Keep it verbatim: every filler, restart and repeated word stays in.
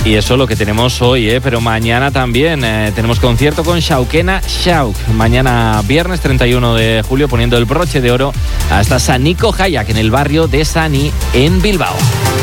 Y eso es lo que tenemos hoy, ¿eh? Pero mañana también eh, tenemos concierto con Xauquena Xauk. Mañana viernes treinta y uno de julio, poniendo el broche de oro hasta San Nico Jayak, en el barrio de Sani, en Bilbao.